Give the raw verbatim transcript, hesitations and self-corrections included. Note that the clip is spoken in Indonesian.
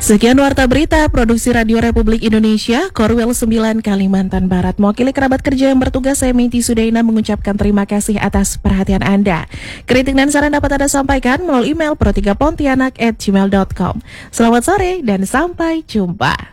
Sekian Warta Berita, Produksi Radio Republik Indonesia, Korwil sembilan, Kalimantan Barat. Mewakili kerabat kerja yang bertugas, saya Meiti Sudaina mengucapkan terima kasih atas perhatian Anda. Kritik dan saran dapat Anda sampaikan melalui email pro tiga pontianak at gmail dot com. Selamat sore dan sampai jumpa.